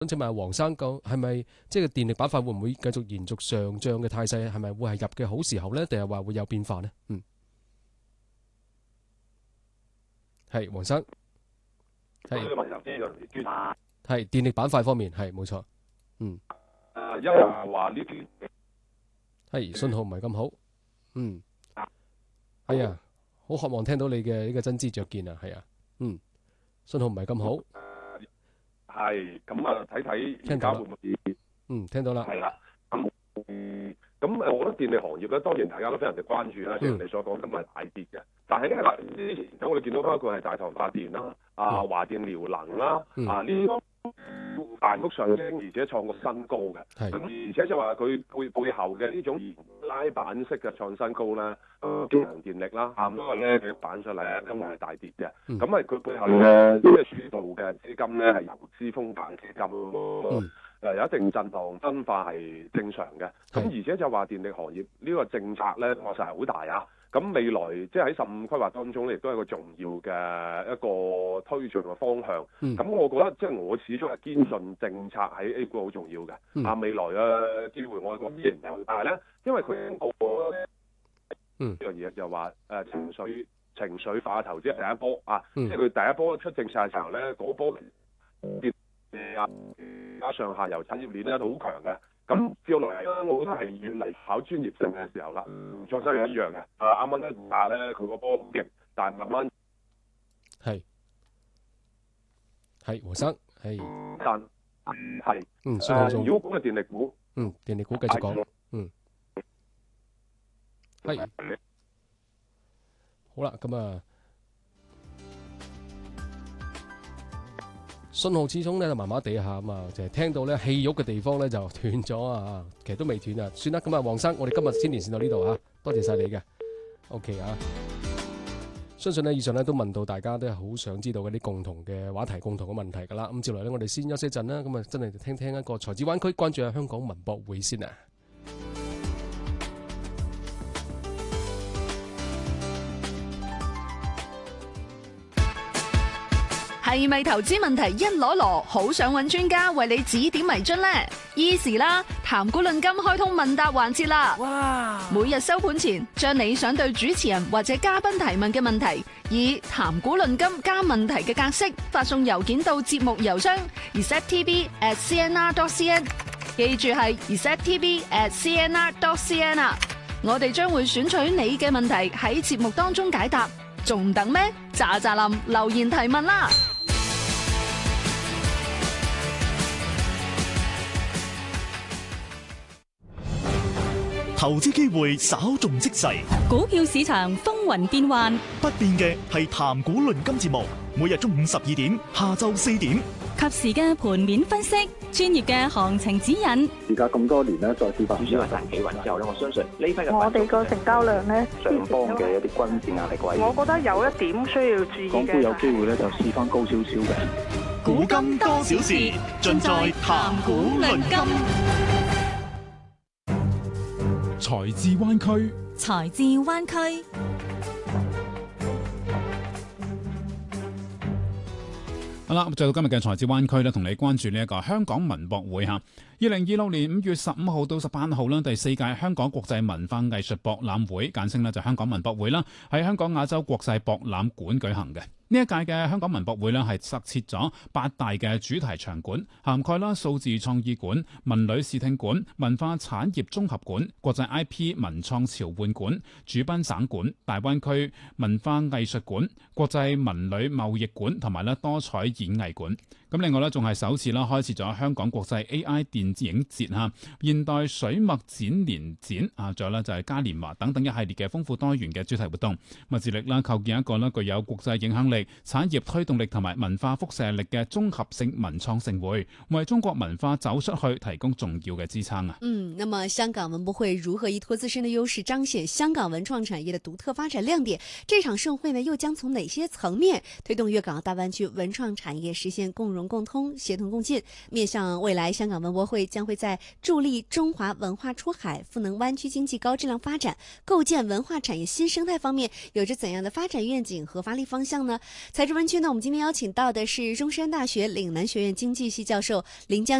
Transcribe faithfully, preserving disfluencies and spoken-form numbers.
請問黃生，講係咪即係電力板塊會唔會繼續延續上漲嘅態勢？係咪會係入嘅好時候咧，定係話會有變化呢？嗯，係黃生，係係電力板塊方面係冇錯，嗯， 誒，因為話呢啲係信號唔係咁好，嗯，係啊，好渴望聽到你嘅呢個真知灼見啊，係啊，嗯，信號唔係咁好。 係咁啊，睇睇而聽到啦家會唔會？ 嗯，聽到啦。 係啦，咁嗯咁誒，我覺得電力行業咧，當然大家都非常之關注啦，正如你所講，今日大跌嘅。但係咧，嗱之前咁我哋見到包括係大唐發電啦、啊華電遼能啦、 嗯啊呢啲大幅上升，而且創個新高嘅。 係咁而且就話佢背背後嘅呢種拉板式嘅創新高咧，誒經常電力啦，咁因為咧佢板上嚟咧，今日係大跌嘅。 嗯咁係佢背後嘅即係主導嘅資金咧係游資風範基金。 嗯誒有一定震盪分化係正常嘅，咁係而且就話電力行業呢個政策咧確實係好大啊！咁未來即係喺十五規劃當中咧，亦都係一個重要嘅一個推進嘅方向。咁、 嗯我覺得即係我始終係堅信政策喺 A 股好重要嘅。 嗯啊，未來嘅機會我覺得依然有，但係咧，因為佢報過嗯呢樣嘢就話誒情緒情緒化投資係第一波啊， 嗯即係佢第一波出政策嘅時候咧，嗰波跌啊加上下游產業鏈咧都好強嘅。咁照落嚟咧，我覺得係越嚟考專業性嘅時候啦。創新係一樣嘅。啊，啱啱一打咧，佢個波好勁，但係慢慢係係黃生係但係嗯，信號仲誒，如果講嘅電力股， 嗯電力股繼續講嗯係好啦，咁啊信號始終咧就麻麻地下啊嘛，就係聽到咧氣郁嘅地方咧就斷咗啊，其實都未斷啊，算啦，咁啊黃生，我哋今日先連線到呢度啊，多謝晒你嘅 ，OK 啊。相信咧，以上咧都問到大家都係好想知道嗰啲共同嘅話題、共同嘅問題㗎啦。咁接來咧，我哋先休息一陣啦。咁啊，真係聽聽一個財資灣區，關注下香港文博會先啊。 係咪投資問題一籮籮，好想揾專家為你指點迷津呢？Easy 啦，談股論金開通問答環節啦！哇！每日收盤前，將你想對主持人或者嘉賓提問嘅問題，以談股論金加問題嘅格式發送郵件到節目郵箱 r c e p t v at c n r dot c n， 記住係 r c e p t v at c n r dot c n 啊！我哋將會選取你嘅問題喺節目當中解答，仲等咩？喳喳林留言提問啦！ 投資機會稍縱即逝， 股票市場風雲變幻， 不變嘅係談股論金節目，每日中午十二點，下晝四點， 及時嘅盤面分析，專業嘅行情指引。 而家咁多年咧，再次發展主要係大企穩之後咧，我相信呢批嘅我哋個成交量咧， 上方嘅一啲均線壓力位， 我覺得有一點需要注意嘅。 港股有機會咧就試翻高少少嘅。 古今多少事，盡在談股論金。 財智灣區， 財智灣區。 好啦，再到今日嘅財智灣區咧，同你關注呢一個香港文博會嚇。二零二六年五月十五號到十八號啦，第四屆香港國際文化藝術博覽會，簡稱咧就香港文博會啦，喺香港亞洲國際博覽館舉行嘅。呢一屆嘅香港文博會咧，係設設咗八大嘅主題場館，涵蓋啦數字創意館、文旅視聽館、文化產業綜合館、國際 I P 文創潮玩館、主賓省館、大灣區文化藝術館、國際文旅貿易館同埋咧多彩演藝館。咁另外咧，仲係首次啦開設咗香港國際 A I 電影節嚇、現代水墨展年展啊，仲有咧就係嘉年華等等一系列嘅豐富多元嘅主題活動，咪致力啦構建一個咧具有國際影響力、產業推動力同埋文化輻射力嘅綜合性文創盛會，為中國文化走出去提供重要嘅支撐啊！ 嗯，那麼香港文博會如何依託自身的優勢，彰顯香港文創產業的獨特發展亮點？這場盛會呢，又將從哪些層面推動粵港澳大灣區文創產業實現共榮融共通、协同共进。面向未来，香港文博会将会在助力中华文化出海、赋能湾区经济高质量发展、构建文化产业新生态方面，有着怎样的发展愿景和发力方向呢？财智湾区呢，我们今天邀请到的是中山大学岭南学院经济系教授林江